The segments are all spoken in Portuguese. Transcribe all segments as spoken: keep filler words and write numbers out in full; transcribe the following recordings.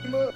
Irmã.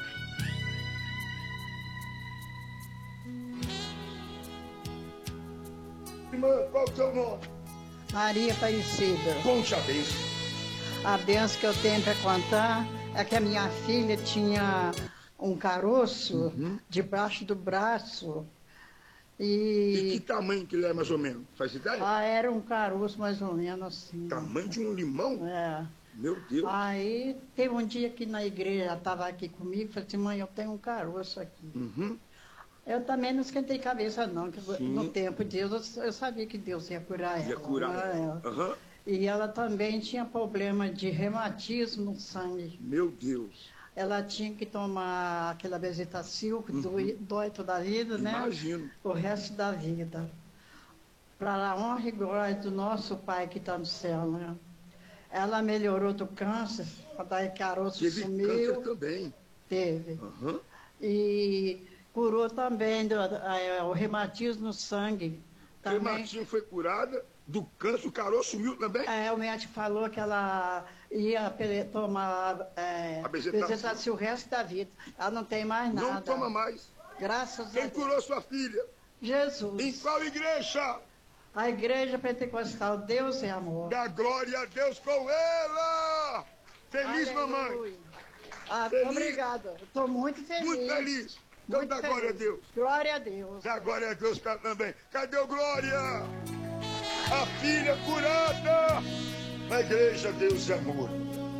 Irmã, qual é o seu nome? Maria Aparecida. Conte a bênção. A bênção que eu tenho para contar é que a minha filha tinha um caroço uhum. debaixo do braço. E... e que tamanho que ele é, mais ou menos? Faz ideia? Ah, era um caroço mais ou menos assim. Tamanho de um limão? É. Meu Deus. Aí teve um dia que na igreja, ela estava aqui comigo, falei assim, mãe, eu tenho um caroço aqui. Uhum. Eu também não esquentei cabeça não, que Sim. no tempo de Deus, eu, eu sabia que Deus ia curar ela. Ia curar ela. Uhum. E ela também tinha problema de reumatismo no sangue. Meu Deus. Ela tinha que tomar aquela bezetacil, que uhum. dói toda a vida, né? Imagino. O resto da vida. Para a honra e glória do nosso Pai que está no céu, né? Ela melhorou do câncer, daí caroço Teve sumiu. Câncer também. Teve. Uhum. E curou também do, é, o reumatismo no sangue. O reumatismo foi curada, do câncer, o caroço sumiu também? É, o médico falou que ela ia tomar é, a bezetacil o resto da vida. Ela não tem mais nada. Não toma mais. Graças Quem a Deus. Quem curou sua filha? Jesus. Em qual igreja? A igreja pentecostal, Deus é amor. Dá glória a Deus com ela! Feliz, Aleluia. Mamãe! Ah, feliz. Obrigada. Estou muito feliz. Muito feliz. Então muito dá feliz. glória a Deus. Glória a Deus. Dá glória a Deus também. Cadê o glória? A filha curada! Na igreja, Deus é amor.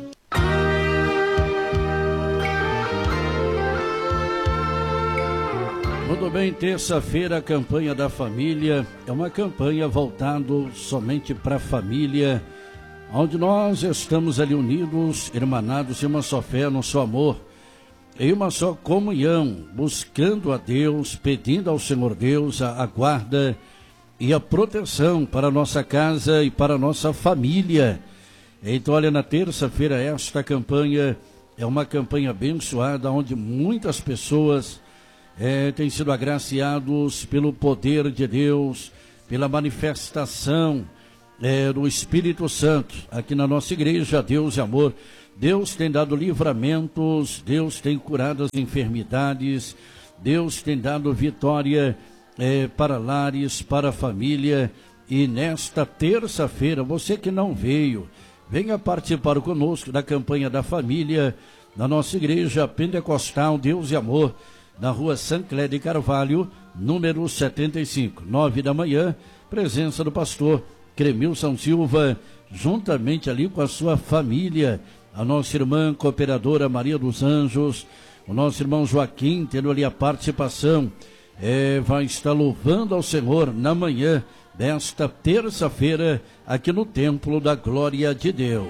Tudo bem, terça-feira, a campanha da família é uma campanha voltada somente para a família, onde nós estamos ali unidos, irmanados em uma só fé, no só amor, em uma só comunhão, buscando a Deus, pedindo ao Senhor Deus a, a guarda e a proteção para a nossa casa e para a nossa família. Então, olha, na terça-feira esta campanha é uma campanha abençoada, onde muitas pessoas É, têm sido agraciados pelo poder de Deus, pela manifestação é, do Espírito Santo aqui na nossa igreja. Deus é amor. Deus tem dado livramentos, Deus tem curado as enfermidades, Deus tem dado vitória é, para lares, para a família. E nesta terça-feira, você que não veio, venha participar conosco da campanha da família na nossa igreja pentecostal Deus e Amor, na rua Sancler de Carvalho, número setenta e cinco, nove da manhã, presença do pastor Cremilson Silva, juntamente ali com a sua família, a nossa irmã cooperadora Maria dos Anjos, o nosso irmão Joaquim, tendo ali a participação, é, vai estar louvando ao Senhor na manhã desta terça-feira, aqui no Templo da Glória de Deus.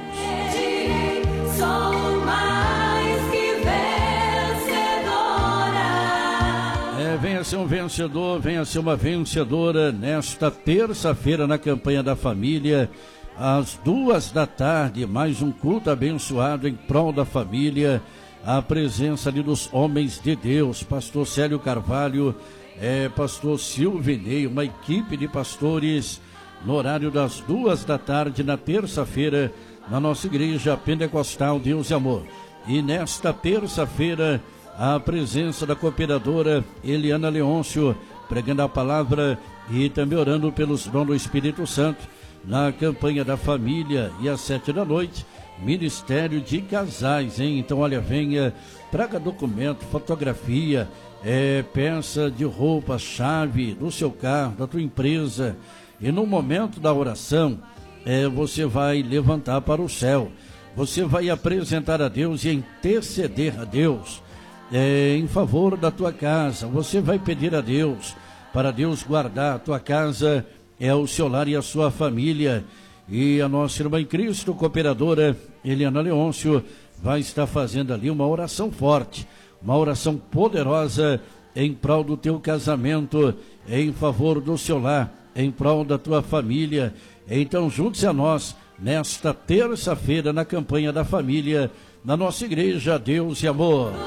Venha ser um vencedor, venha ser uma vencedora nesta terça-feira na campanha da família, às duas da tarde, mais um culto abençoado em prol da família, a presença ali dos homens de Deus, pastor Célio Carvalho, é, pastor Silvinei, uma equipe de pastores, no horário das duas da tarde, na terça-feira, na nossa igreja pentecostal Deus e Amor. E nesta terça-feira, a presença da cooperadora Eliana Leôncio, pregando a palavra e também orando pelos dons do Espírito Santo, na campanha da família. E às sete da noite, Ministério de Casais, hein? Então, olha, venha, traga documento, fotografia, é, peça de roupa, chave do seu carro, da tua empresa. E no momento da oração, é, você vai levantar para o céu, você vai apresentar a Deus e interceder a Deus É, em favor da tua casa. Você vai pedir a Deus, para Deus guardar a tua casa, é o seu lar e a sua família. E a nossa irmã em Cristo, cooperadora Eliana Leôncio, vai estar fazendo ali uma oração forte, uma oração poderosa em prol do teu casamento, em favor do seu lar, em prol da tua família. Então junte-se a nós nesta terça-feira na campanha da família, na nossa igreja Deus e Amor.